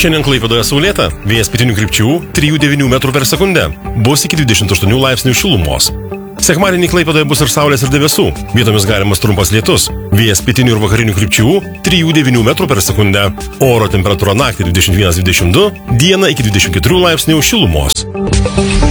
Šiandien Klaipėdoje saulėta, vėjas pietinių krypčių 3–9 metrų per sekundę, bus iki 28 laipsnių šilumos. Sekmadienį Klaipėdoje bus ir saulės ir debesų, vietomis galimas trumpas lietus, vėjas pietinių ir vakarinių krypčių 3–9 metrų per sekundę, oro temperatūra naktį 21–22, dieną iki 24 laipsnių šilumos.